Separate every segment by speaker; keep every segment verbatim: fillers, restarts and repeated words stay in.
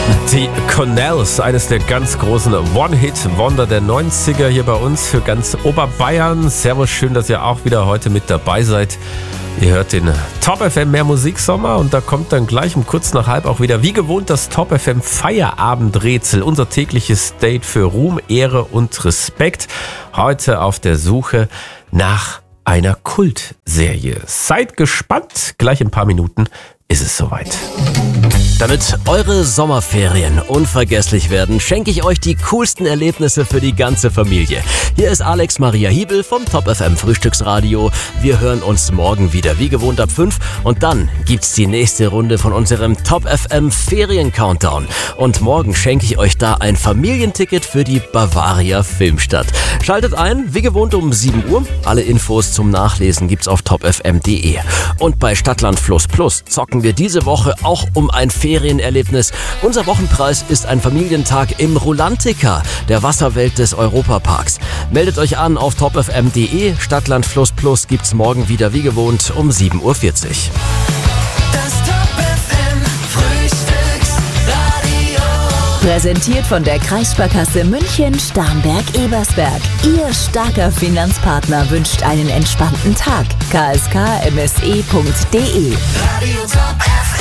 Speaker 1: Die Cornells, eines der ganz großen One-Hit-Wonder der neunziger hier bei uns für ganz Oberbayern. Servus, schön, dass ihr auch wieder heute mit dabei seid. Ihr hört den Top F M Mehr Musiksommer und da kommt dann gleich um kurz nach halb auch wieder wie gewohnt das Top F M Feierabendrätsel. Unser tägliches Date für Ruhm, Ehre und Respekt. Heute auf der Suche nach einer Kultserie. Seid gespannt, gleich in ein paar Minuten ist es soweit.
Speaker 2: Damit eure Sommerferien unvergesslich werden, schenke ich euch die coolsten Erlebnisse für die ganze Familie. Hier ist Alex Maria Hiebel vom Top F M Frühstücksradio. Wir hören uns morgen wieder, wie gewohnt ab fünf. Und dann gibt's die nächste Runde von unserem Top F M Ferien-Countdown. Und morgen schenke ich euch da ein Familienticket für die Bavaria Filmstadt. Schaltet ein, wie gewohnt um sieben Uhr. Alle Infos zum Nachlesen gibt's auf top f m punkt d e. Und bei Stadtland Fluss Plus zocken wir diese Woche auch um ein Ferienerlebnis. Unser Wochenpreis ist ein Familientag im Rulantica, der Wasserwelt des Europaparks. Meldet euch an auf top f m punkt d e. Stadtland Fluss Plus gibt's morgen wieder wie gewohnt um sieben Uhr vierzig.
Speaker 3: Das Top F M Frühstücksradio.
Speaker 4: Präsentiert von der Kreissparkasse München, Starnberg-Ebersberg. Ihr starker Finanzpartner wünscht einen entspannten Tag. k s k m s e punkt d e.
Speaker 3: Radio Top F M.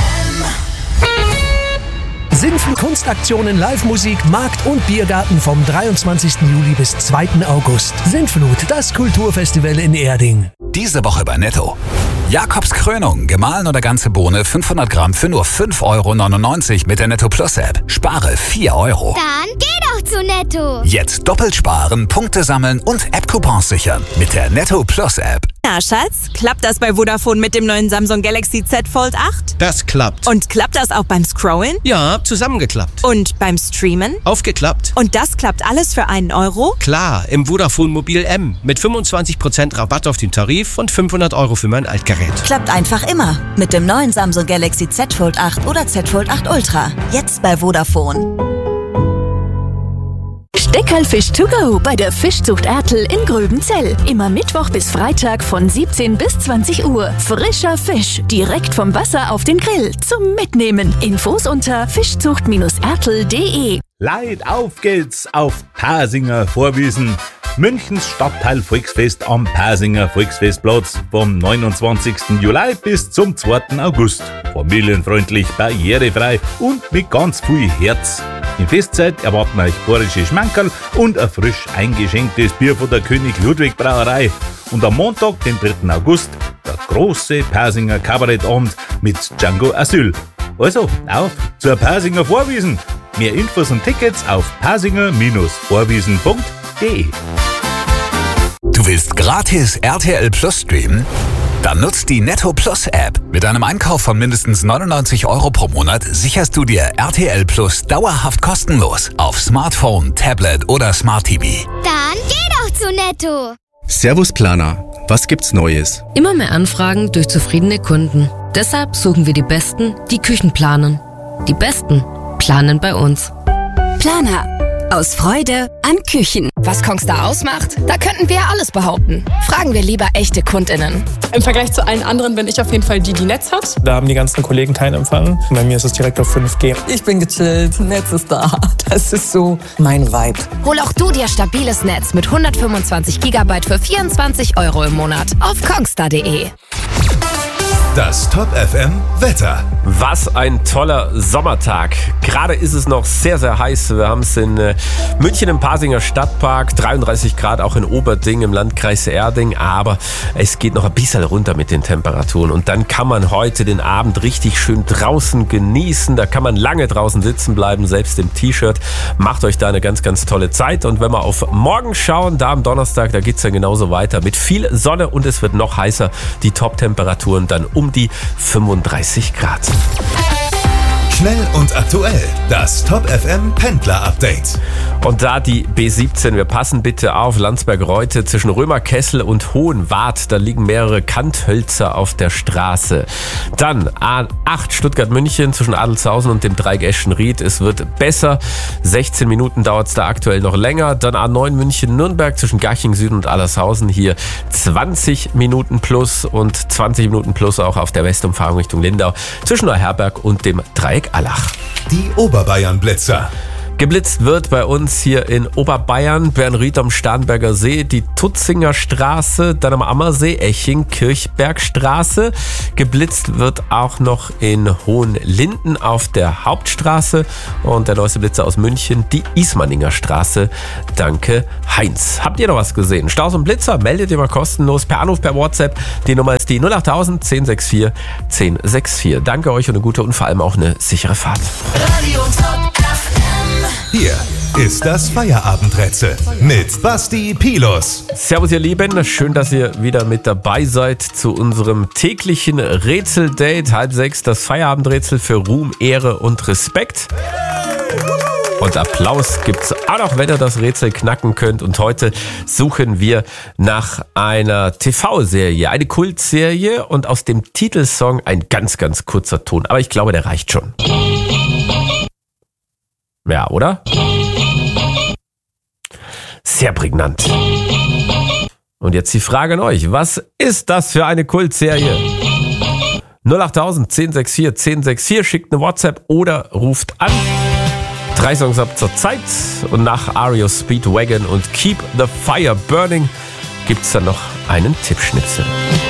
Speaker 5: Sinnflut Kunstaktionen, Live-Musik, Markt- und Biergarten vom dreiundzwanzigsten Juli bis zweiten August. Sinnflut, das Kulturfestival in Erding.
Speaker 6: Diese Woche bei Netto. Jakobs Krönung, gemahlen oder ganze Bohne, fünfhundert Gramm für nur fünf Euro neunundneunzig mit der Netto Plus App. Spare vier Euro.
Speaker 7: Dann geh doch zu Netto.
Speaker 6: Jetzt doppelt sparen, Punkte sammeln und App-Coupons sichern mit der Netto Plus App.
Speaker 8: Na, Schatz, klappt das bei Vodafone mit dem neuen Samsung Galaxy Z Fold acht?
Speaker 9: Das klappt.
Speaker 8: Und klappt das auch beim Scrollen?
Speaker 9: Ja, zusammengeklappt.
Speaker 8: Und beim Streamen?
Speaker 9: Aufgeklappt.
Speaker 8: Und das klappt alles für einen Euro?
Speaker 9: Klar, im Vodafone Mobil M mit fünfundzwanzig Prozent Rabatt auf den Tarif und fünfhundert Euro für mein Altgerät.
Speaker 10: Klappt einfach immer mit dem neuen Samsung Galaxy Z Fold acht oder Z Fold acht Ultra. Jetzt bei Vodafone.
Speaker 4: Steckerlfisch to go bei der Fischzucht Ertl in Gröbenzell. Immer Mittwoch bis Freitag von siebzehn bis zwanzig Uhr. Frischer Fisch, direkt vom Wasser auf den Grill. Zum Mitnehmen. Infos unter fischzucht ertl punkt d e.
Speaker 11: Leid, auf geht's auf Pasinger Vorwiesen. Münchens Stadtteil Volksfest am Pasinger Volksfestplatz vom neunundzwanzigsten Juli bis zum zweiten August. Familienfreundlich, barrierefrei und mit ganz viel Herz. In Festzeit erwarten euch bayerische Schmankerl und ein frisch eingeschenktes Bier von der König Ludwig Brauerei. Und am Montag, den dritten August, der große Pasinger Kabarettabend mit Django Asyl. Also, auf zur Pasinger Vorwiesen. Mehr Infos und Tickets auf pasinger Vorwiesen punkt d e.
Speaker 6: Du willst gratis R T L Plus streamen? Dann nutzt die Netto Plus App. Mit einem Einkauf von mindestens neunundneunzig Euro pro Monat sicherst du dir R T L Plus dauerhaft kostenlos auf Smartphone, Tablet oder Smart T V.
Speaker 7: Dann geh doch zu Netto.
Speaker 12: Servus Planer, was gibt's Neues?
Speaker 13: Immer mehr Anfragen durch zufriedene Kunden. Deshalb suchen wir die Besten, die Küchen planen. Die Besten planen bei uns.
Speaker 14: Planer. Aus Freude an Küchen.
Speaker 15: Was Kongstar ausmacht? Da könnten wir alles behaupten. Fragen wir lieber echte KundInnen.
Speaker 16: Im Vergleich zu allen anderen bin ich auf jeden Fall die, die Netz hat. Da haben die ganzen Kollegen keinen Empfang. Bei mir ist es direkt auf fünf G.
Speaker 17: Ich bin gechillt, Netz ist da. Das ist so mein Vibe.
Speaker 15: Hol auch du dir stabiles Netz mit hundertfünfundzwanzig Gigabyte für vierundzwanzig Euro im Monat auf kongstar punkt d e.
Speaker 18: Das Top F M Wetter.
Speaker 1: Was ein toller Sommertag. Gerade ist es noch sehr, sehr heiß. Wir haben es in äh, München im Pasinger Stadtpark, dreiunddreißig Grad, auch in Oberding im Landkreis Erding. Aber es geht noch ein bisschen runter mit den Temperaturen. Und dann kann man heute den Abend richtig schön draußen genießen. Da kann man lange draußen sitzen bleiben, selbst im T-Shirt. Macht euch da eine ganz, ganz tolle Zeit. Und wenn wir auf morgen schauen, da am Donnerstag, da geht es dann genauso weiter. Mit viel Sonne und es wird noch heißer. Die Top-Temperaturen dann um die fünfunddreißig Grad.
Speaker 18: Schnell und aktuell, das Top F M Pendler Update.
Speaker 1: Und da die B siebzehn, wir passen bitte auf, Landsberg-Reutte zwischen Römerkessel und Hohenwart, da liegen mehrere Kanthölzer auf der Straße. Dann A acht Stuttgart-München zwischen Adelshausen und dem Dreieck Eschenried, es wird besser, sechzehn Minuten dauert es da aktuell noch länger. Dann A neun München-Nürnberg zwischen Garching Süden und Allershausen, hier zwanzig Minuten plus und zwanzig Minuten plus auch auf der Westumfahrung Richtung Lindau zwischen Neuherberg und dem Dreieck Allach.
Speaker 18: Die Oberbayern-Blitzer.
Speaker 1: Geblitzt wird bei uns hier in Oberbayern, Bernried am Starnberger See, die Tutzinger Straße, dann am Ammersee, Eching, Kirchbergstraße. Geblitzt wird auch noch in Hohenlinden auf der Hauptstraße und der neueste Blitzer aus München, die Ismaninger Straße. Danke, Heinz. Habt ihr noch was gesehen? Staus und Blitzer, meldet ihr mal kostenlos per Anruf, per WhatsApp. Die Nummer ist die null acht tausend, zehn sechs vier, zehn sechs vier. Danke euch und eine gute und vor allem auch eine sichere Fahrt.
Speaker 3: Radio Top F M.
Speaker 18: Hier ist das Feierabendrätsel mit Basti Pilus.
Speaker 1: Servus ihr Lieben, schön, dass ihr wieder mit dabei seid zu unserem täglichen Rätseldate. Halb sechs, das Feierabendrätsel für Ruhm, Ehre und Respekt. Und Applaus gibt's auch noch, wenn ihr das Rätsel knacken könnt. Und heute suchen wir nach einer T V-Serie, eine Kultserie und aus dem Titelsong ein ganz, ganz kurzer Ton. Aber ich glaube, der reicht schon. Ja, oder? Sehr prägnant. Und jetzt die Frage an euch. Was ist das für eine Kultserie? null acht tausend, zehn sechs vier, zehn sechs vier. Schickt eine WhatsApp oder ruft an. Drei Songs ab zur Zeit. Und nach R E O Speedwagon und Keep the Fire Burning gibt's dann noch einen Tippschnipsel.